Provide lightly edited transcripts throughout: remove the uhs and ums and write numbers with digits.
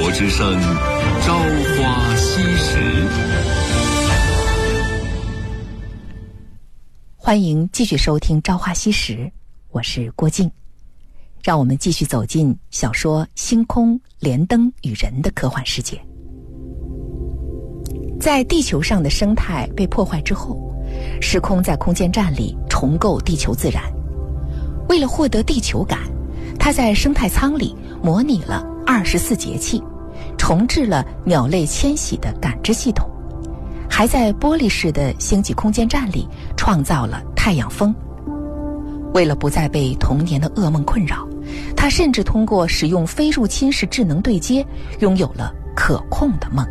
国之声朝花夕拾， 欢迎继续收听《朝花夕拾》，我是郭靖。让我们继续走进小说《星空、连灯与人》的科幻世界。在地球上的生态被破坏之后，时空在空间站里重构地球自然。为了获得地球感，他在生态舱里模拟了24节气，重置了鸟类迁徙的感知系统，还在玻璃式的星际空间站里创造了太阳风。为了不再被童年的噩梦困扰，他甚至通过使用非入侵式智能对接，拥有了可控的梦。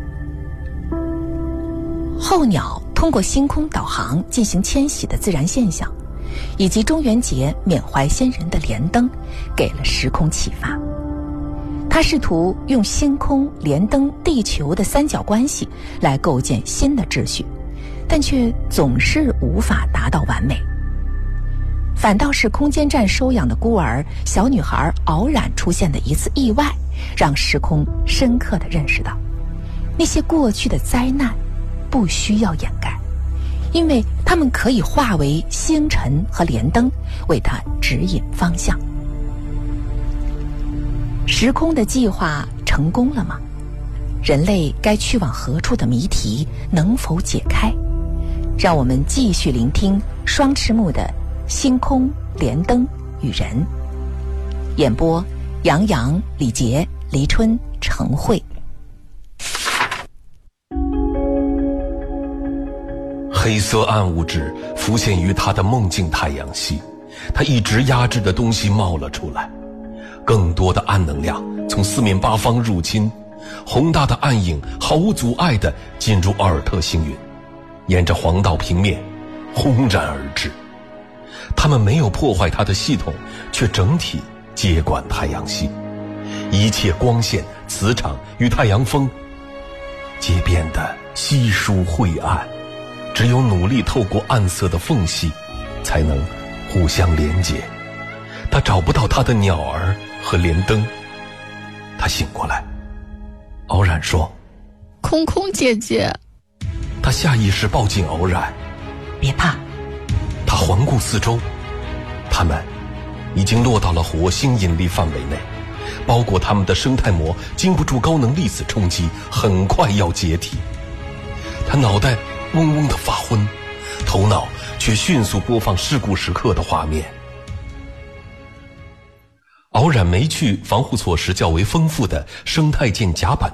候鸟通过星空导航进行迁徙的自然现象，以及中元节缅怀先人的连灯，给了时空启发。他试图用星空、连灯、地球的三角关系来构建新的秩序，但却总是无法达到完美。反倒是空间站收养的孤儿小女孩敖然出现的一次意外，让时空深刻地认识到，那些过去的灾难不需要掩盖，因为它们可以化为星辰和连灯，为它指引方向。时空的计划成功了吗？人类该去往何处的谜题能否解开？让我们继续聆听双翅目的星空、连灯与人。演播：杨洋、李杰、黎春、程慧。 黑色暗物质浮现于他的梦境太阳系，他一直压制的东西冒了出来，更多的暗能量从四面八方入侵，宏大的暗影毫无阻碍地进入奥尔特星云，沿着黄道平面轰然而至。他们没有破坏它的系统，却整体接管太阳系，一切光线、磁场与太阳风皆变得稀疏晦暗，只有努力透过暗色的缝隙才能互相连接。他找不到他的鸟儿和连灯。他醒过来，敖然说： 空空姐姐。 他下意识抱紧敖然， 别怕。 他环顾四周，他们已经落到了火星引力范围内，包裹他们的生态膜经不住高能粒子冲击，很快要解体。他脑袋嗡嗡地发昏，头脑却迅速播放事故时刻的画面。敖然没去防护措施较为丰富的生态舰甲板